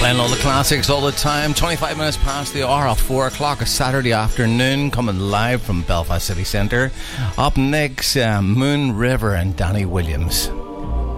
Playing all the classics all the time. 25 minutes past the hour of 4 o'clock, a Saturday afternoon, coming live from Belfast City Centre. Up next, Moon River and Danny Williams.